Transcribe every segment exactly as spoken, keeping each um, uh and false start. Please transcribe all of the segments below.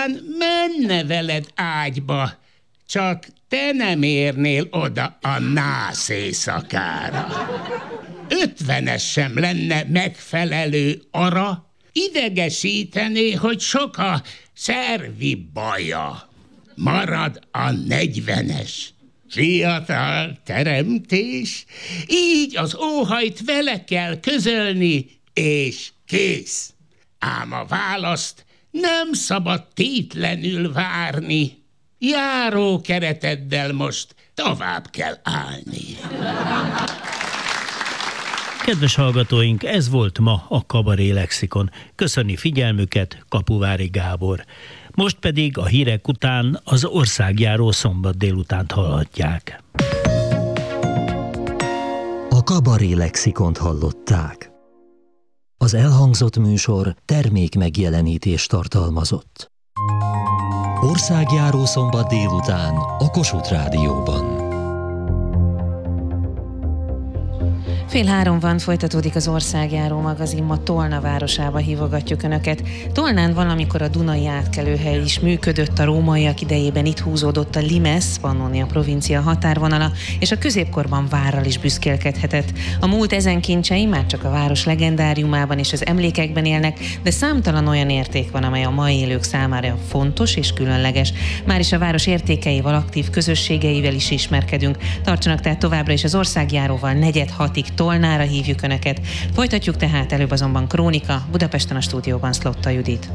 aztán menne veled ágyba, csak te nem érnél oda a nász éjszakára. Ötvenes sem lenne megfelelő ara, idegesítené, hogy sok a szervi baja. Marad a negyvenes. Fiatal teremtés, így az óhajt vele kell közölni, és kész. Ám a választ nem szabad tétlenül várni. Járó kereteddel most tovább kell állni. Kedves hallgatóink, ez volt ma a Kabaré Lexikon. Köszöni figyelmüket, Kapuvári Gábor. Most pedig a hírek után az országjáró szombat délutánt hallhatják. A Kabaré Lexikont hallották. Az elhangzott műsor termék megjelenítést tartalmazott. Országjáró szombat délután a Kossuth Rádióban. Fél három van, folytatódik az Országjáró magazin, ma Tolna városába hívogatjuk Önöket. Tolnán valamikor a Dunai átkelőhely is működött, a rómaiak idejében itt húzódott a Limes, Pannonia provincia határvonala, és a középkorban várral is büszkélkedhetett. A múlt ezen kincsei már csak a város legendáriumában és az emlékekben élnek, de számtalan olyan érték van, amely a mai élők számára fontos és különleges. Már is a város értékeivel, aktív közösségeivel is ismerkedünk. Tartsanak tehát továbbra is az Országjáróval, negyed hatig Tolnára hívjuk Önöket. Folytatjuk tehát, előbb azonban krónika, Budapesten a stúdióban Szlotta Judit.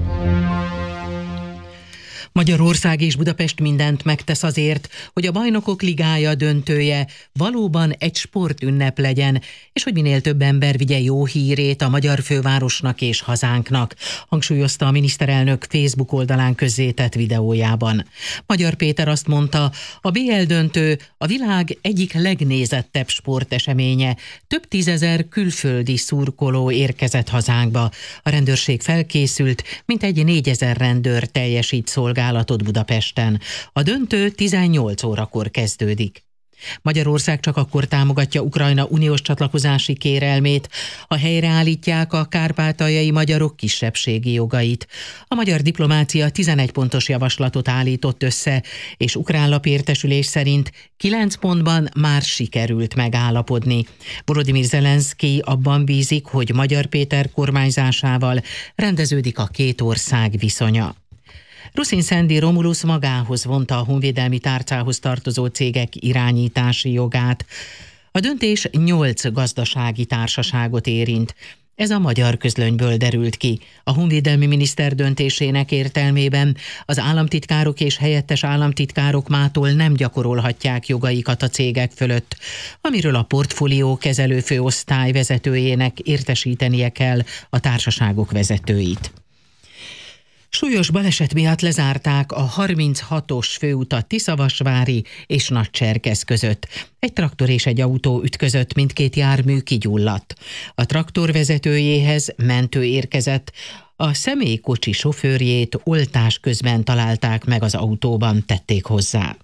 Magyarország és Budapest mindent megtesz azért, hogy a Bajnokok Ligája döntője valóban egy sportünnep legyen, és hogy minél több ember vigye jó hírét a magyar fővárosnak és hazánknak, hangsúlyozta a miniszterelnök Facebook oldalán közzétett videójában. Magyar Péter azt mondta, a bé el döntő a világ egyik legnézettebb sporteseménye. Több tízezer külföldi szurkoló érkezett hazánkba. A rendőrség felkészült, mintegy négyezer rendőr teljesít szolgálatot Budapesten. A döntő tizennyolc órakor kezdődik. Magyarország csak akkor támogatja Ukrajna uniós csatlakozási kérelmét, ha helyreállítják a kárpátaljai magyarok kisebbségi jogait. A magyar diplomácia tizenegy pontos javaslatot állított össze, és ukrán lapértesülés szerint kilenc pontban már sikerült megállapodni. Volodymyr Zelenszkij abban bízik, hogy Magyar Péter kormányzásával rendeződik a két ország viszonya. Ruszin Szendi Romulus magához vonta a honvédelmi tárcához tartozó cégek irányítási jogát. A döntés nyolc gazdasági társaságot érint. Ez a Magyar Közlönyből derült ki. A honvédelmi miniszter döntésének értelmében az államtitkárok és helyettes államtitkárok mától nem gyakorolhatják jogaikat a cégek fölött, amiről a portfólió kezelő főosztály vezetőjének értesítenie kell a társaságok vezetőit. Súlyos baleset miatt lezárták a harminchatos főutat Tiszavasvári és Nagycserkesz között. Egy traktor és egy autó ütközött, mindkét jármű kigyulladt. A traktor vezetőjéhez mentő érkezett, a személykocsi sofőrjét oltás közben találták meg az autóban, tették hozzá.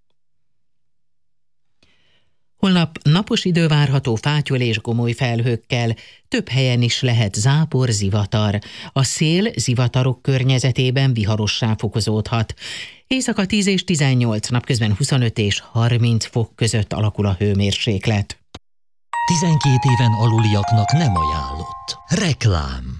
Holnap napos idő várható fátyol és gomoly felhőkkel, több helyen is lehet zápor, zivatar. A szél zivatarok környezetében viharossá fokozódhat. Éjszaka tíz és tizennyolc, napközben huszonöt és harminc fok között alakul a hőmérséklet. tizenkét éven aluliaknak nem ajánlott. Reklám.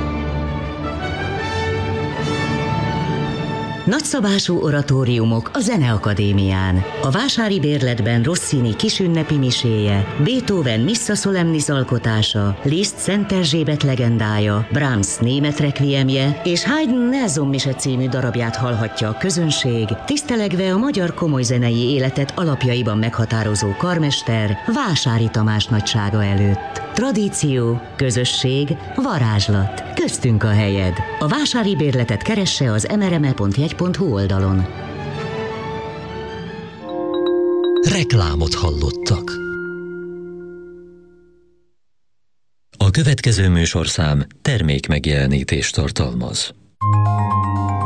Nagyszabású oratóriumok a Zeneakadémián. A vásári bérletben Rossini kisünnepi miséje, Beethoven Missa Solemnis alkotása, Liszt Szent Erzsébet legendája, Brahms német requiemje és Haydn Nelson mise című darabját hallhatja a közönség, tisztelegve a magyar komolyzenei életet alapjaiban meghatározó karmester Vásári Tamás nagysága előtt. Tradíció, közösség, varázslat. Köztünk a helyed. A vásári bérletet keresse az em er em e pont jegy pont hu oldalon. Reklámot hallottak. A következő műsorszám termék megjelenítést tartalmaz.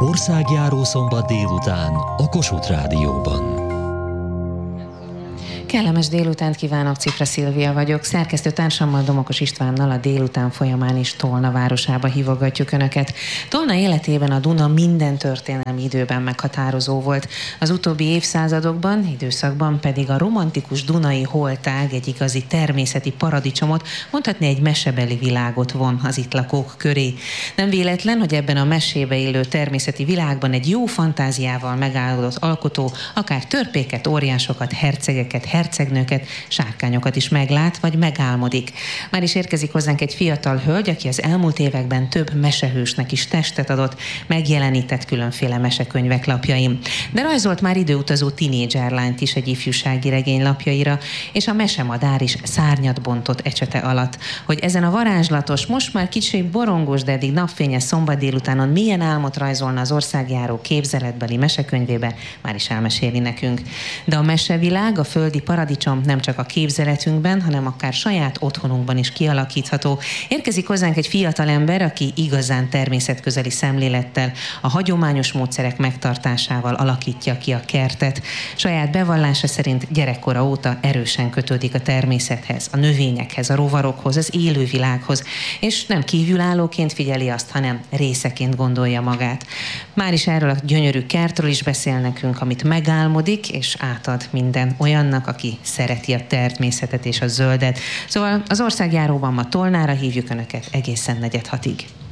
Országjáró szombat délután a Kossuth Rádióban. Kellemes délutánt kívánok, Cifra Szilvia vagyok. Szerkesztő társammal, Domokos Istvánnal a délután folyamán is Tolna városába hívogatjuk Önöket. Tolna életében a Duna minden történelmi időben meghatározó volt. Az utóbbi évszázadokban, időszakban pedig a romantikus dunai holtág egy igazi természeti paradicsomot, mondhatni egy mesebeli világot von az itt lakók köré. Nem véletlen, hogy ebben a mesébe élő természeti világban egy jó fantáziával megáldott alkotó akár törpéket, óriásokat, hercegeket, hercegnőket, sárkányokat is meglát, vagy megálmodik. Már is érkezik hozzánk egy fiatal hölgy, aki az elmúlt években több mesehősnek is testet adott, megjelenített különféle mesekönyvek lapjain. De rajzolt már időutazó tinédzserlányt is egy ifjúsági regény lapjaira, és a mesemadár is szárnyat bontott ecsete alatt. Hogy ezen a varázslatos, most már kicsit borongós, de eddig napfényes szombat délutánon milyen álmot rajzolna az országjáró képzeletbeli mesekönyvébe, már is elmeséli nekünk. De a mesevilág, a földi paradicsom nem csak a képzeletünkben, hanem akár saját otthonunkban is kialakítható. Érkezik hozzánk egy fiatal ember, aki igazán természetközeli szemlélettel, a hagyományos módszerek megtartásával alakítja ki a kertet. Saját bevallása szerint gyerekkora óta erősen kötődik a természethez, a növényekhez, a rovarokhoz, az élővilághoz, és nem kívülállóként figyeli azt, hanem részeként gondolja magát. Már is erről a gyönyörű kertről is beszél nekünk, amit megálmodik, és átad minden olyannak, aki szereti a természetet és a zöldet. Szóval az országjáróban ma Tolnára hívjuk Önöket egészen negyed hatig.